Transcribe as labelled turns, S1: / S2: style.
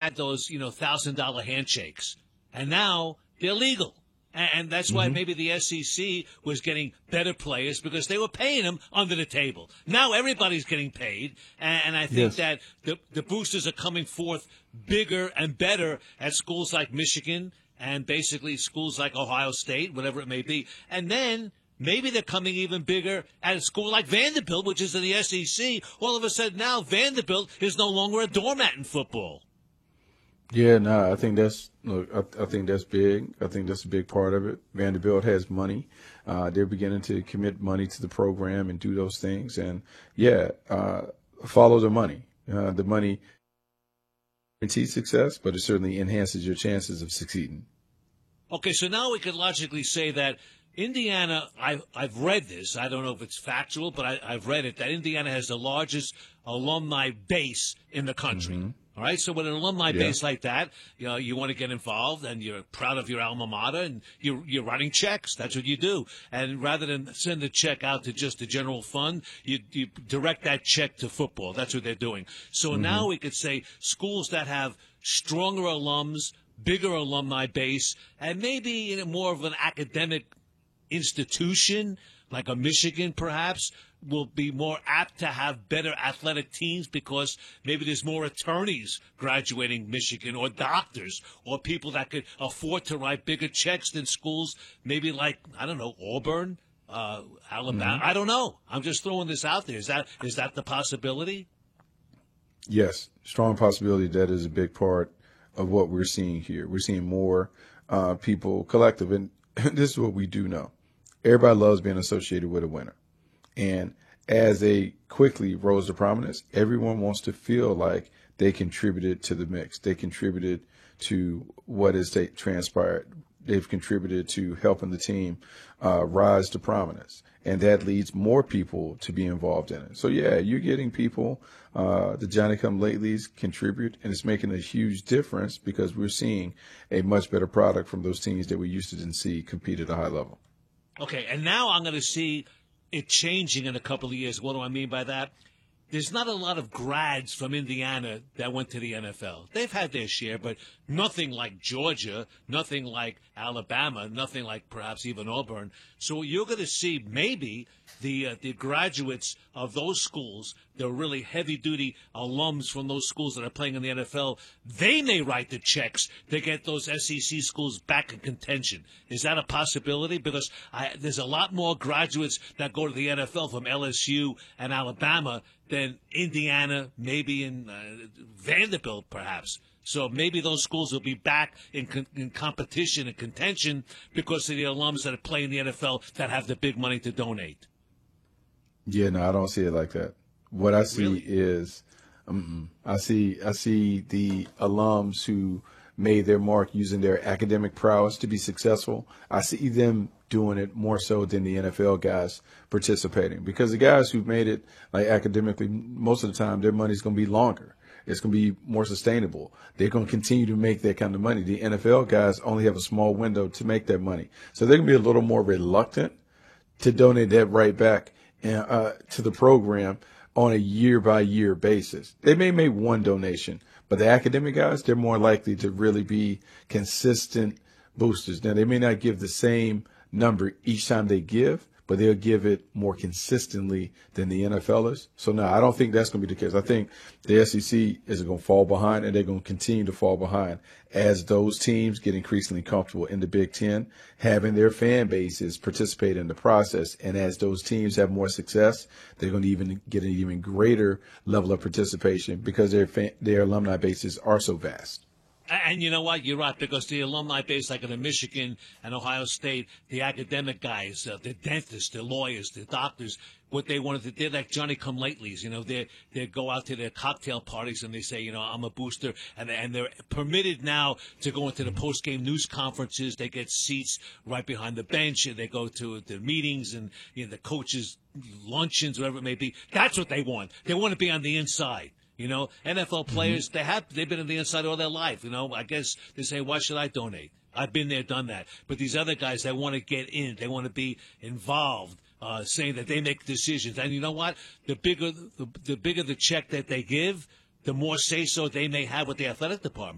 S1: had those, $1,000 handshakes. And now they're legal. And that's why maybe the SEC was getting better players because they were paying them under the table. Now everybody's getting paid. And I think that the boosters are coming forth bigger and better at schools like Michigan and basically schools like Ohio State, whatever it may be. And then maybe they're coming even bigger at a school like Vanderbilt, which is in the SEC. All of a sudden now Vanderbilt is no longer a doormat in football.
S2: Yeah, no, I think that's I think that's big. I think that's a big part of it. Vanderbilt has money. They're beginning to commit money to the program and do those things. And follow the money. The money guarantees success, but it certainly enhances your chances of succeeding.
S1: Okay, so now we could logically say that Indiana, I've read this. I don't know if it's factual, but I've read it, that Indiana has the largest alumni base in the country.
S2: Mm-hmm.
S1: All right, so with an alumni base like that, you want to get involved, and you're proud of your alma mater, and you're writing checks. That's what you do. And rather than send a check out to just the general fund, you direct that check to football. That's what they're doing. So now we could say schools that have stronger alums, bigger alumni base, and maybe in more of an academic institution, like a Michigan perhaps, will be more apt to have better athletic teams because maybe there's more attorneys graduating Michigan or doctors or people that could afford to write bigger checks than schools maybe like, I don't know, Auburn, Alabama. I don't know. I'm just throwing this out there. Is that the possibility?
S2: Yes, strong possibility. That is a big part of what we're seeing here. We're seeing more people collective. And this is what we do know. Everybody loves being associated with a winner. And as they quickly rose to prominence, everyone wants to feel like they contributed to the mix. They contributed to what has transpired. They've contributed to helping the team rise to prominence. And that leads more people to be involved in it. So, yeah, you're getting people, the Johnny-come-latelys contribute, and it's making a huge difference because we're seeing a much better product from those teams that we used to see compete at a high level.
S1: Okay, and now I'm going to see it changing in a couple of years. What do I mean by that? There's not a lot of grads from Indiana that went to the NFL. They've had their share, but nothing like Georgia, nothing like Alabama, nothing like perhaps even Auburn. So you're going to see maybe the graduates of those schools, the really heavy-duty alums from those schools that are playing in the NFL, they may write the checks to get those SEC schools back in contention. Is that a possibility? Because there's a lot more graduates that go to the NFL from LSU and Alabama than Indiana, maybe in Vanderbilt, perhaps. So maybe those schools will be back in competition and contention because of the alums that are playing the NFL that have the big money to donate.
S2: Yeah, no, I don't see it like that. What I see
S1: Really?
S2: is, I see the alums who made their mark using their academic prowess to be successful. I see them doing it more so than the NFL guys participating, because the guys who've made it like academically, most of the time their money's going to be longer. It's going to be more sustainable. They're going to continue to make that kind of money. The NFL guys only have a small window to make that money. So they're going to be a little more reluctant to donate that right back to the program on a year-by-year basis. They may make one donation, but the academic guys, they're more likely to really be consistent boosters. Now, they may not give the same number each time they give, but they'll give it more consistently than the NFLers. So, no, I don't think that's going to be the case. I think the SEC is going to fall behind, and they're going to continue to fall behind as those teams get increasingly comfortable in the Big Ten, having their fan bases participate in the process. And as those teams have more success, they're going to even get an even greater level of participation because their alumni bases are so vast.
S1: And you know what? You're right, because the alumni base, like in the Michigan and Ohio State, the academic guys, the dentists, the lawyers, the doctors, what they wanted to, they're like Johnny-come-latelys. They go out to their cocktail parties and they say, I'm a booster, and they're permitted now to go into the post-game news conferences. They get seats right behind the bench, and they go to the meetings and the coaches' luncheons, whatever it may be. That's what they want. They want to be on the inside. NFL players, they've been on the inside all their life. I guess they say, why should I donate? I've been there, done that. But these other guys, they want to get in. They want to be involved, saying that they make decisions. And you know what? The bigger the check that they give, the more say-so they may have with the athletic department.